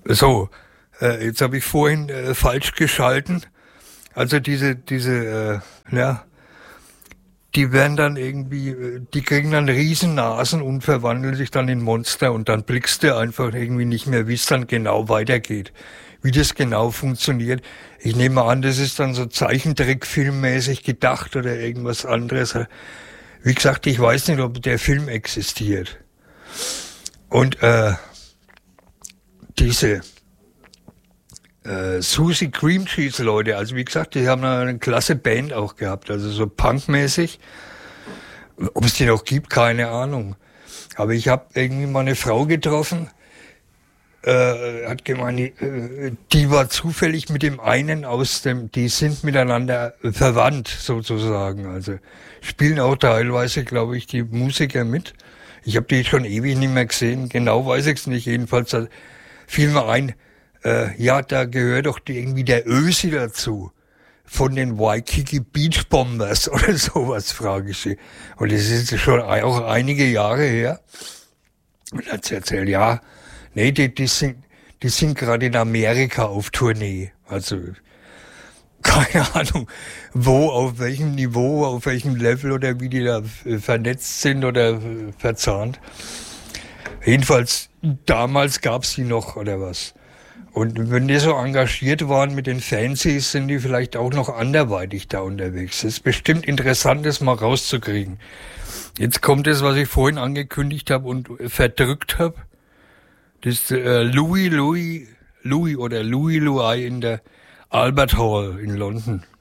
So, jetzt habe ich vorhin falsch geschalten. Also ja, die werden dann irgendwie, die kriegen dann Riesennasen und verwandeln sich dann in Monster und dann blickst du einfach irgendwie nicht mehr, wie es dann genau weitergeht, wie das genau funktioniert. Ich nehme an, das ist dann so Zeichentrickfilmmäßig gedacht oder irgendwas anderes. Wie gesagt, ich weiß nicht, ob der Film existiert. Und diese Susie Cream Cheese Leute, also wie gesagt, die haben eine klasse Band auch gehabt, also so punkmäßig. Ob es die noch gibt, keine Ahnung. Aber ich habe irgendwie mal eine Frau getroffen, hat gemeint, die war zufällig mit dem einen die sind miteinander verwandt sozusagen. Also spielen auch teilweise, glaube ich, die Musiker mit. Ich habe die schon ewig nicht mehr gesehen, genau weiß ich es nicht. Jedenfalls fiel mir ein, ja, da gehört doch irgendwie der Ösi dazu. Von den Waikiki Beach Bombers oder sowas, frage ich sie. Und das ist schon auch einige Jahre her. Und hat sie erzählt, ja, nee, die sind gerade in Amerika auf Tournee. Also, keine Ahnung, wo, auf welchem Niveau, auf welchem Level oder wie die da vernetzt sind oder verzahnt. Jedenfalls, damals gab's die noch oder was. Und wenn die so engagiert waren mit den Fancies, sind die vielleicht auch noch anderweitig da unterwegs. Das ist bestimmt interessant, das mal rauszukriegen. Jetzt kommt es, was ich vorhin angekündigt habe und verdrückt habe. Das ist Louis in der Albert Hall in London.